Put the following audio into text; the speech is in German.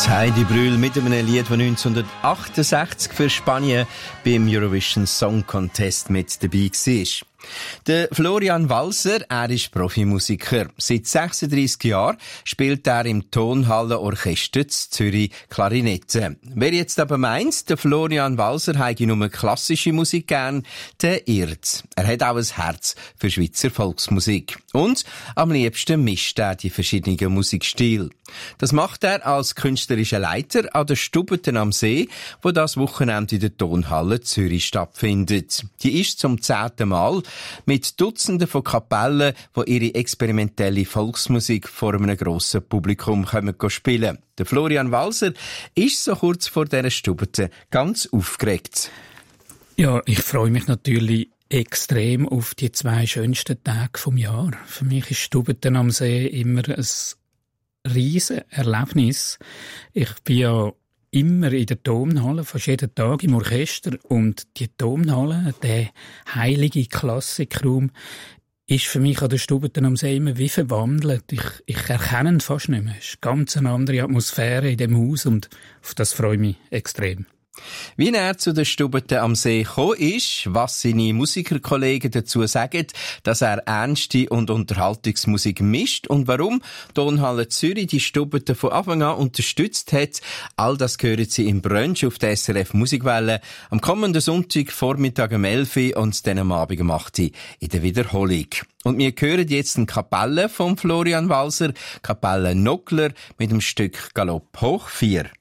Heidi Brühl mit einem Lied, das 1968 für Spanien beim Eurovision Song Contest mit dabei war. Der Florian Walser, er ist Profimusiker. Seit 36 Jahren spielt er im Tonhallenorchester Zürich Klarinette. Wer jetzt aber meint, der Florian Walser habe nur klassische Musik gern, der irrt. Er hat auch ein Herz für Schweizer Volksmusik. Und am liebsten mischt er die verschiedenen Musikstile. Das macht er als künstlerischer Leiter an der Stubeten am See, wo das Wochenende in der Tonhalle Zürich stattfindet. Die ist zum 10. Mal mit Dutzenden von Kapellen, die ihre experimentelle Volksmusik vor einem grossen Publikum spielen. Der Florian Walser ist so kurz vor dieser Stubete ganz aufgeregt. Ja, ich freue mich natürlich extrem auf die 2 schönsten Tage vom Jahr. Für mich ist Stubeten am See immer ein riesen Erlebnis. Ich bin ja immer in der Tonhalle, fast jeden Tag im Orchester. Und die Tonhalle, der heilige Klassikraum, ist für mich an der Stubeten am See immer wie verwandelt. Ich erkenne ihn fast nicht mehr. Es ist eine ganz andere Atmosphäre in dem Haus und auf das freue ich mich extrem. Wie er zu der Stubeten am See gekommen ist, was seine Musikerkollegen dazu sagen, dass er ernste und Unterhaltungsmusik mischt und warum Tonhalle Zürich die Stubeten von Anfang an unterstützt hat, all das hören Sie im Brunch auf der SRF Musikwelle am kommenden Sonntag Vormittag um 11 Uhr und dann am Abend um 8 Uhr in der Wiederholung. Und wir hören jetzt eine Kapelle von Florian Walser, Kapelle Nockler mit dem Stück Galopp hoch 4.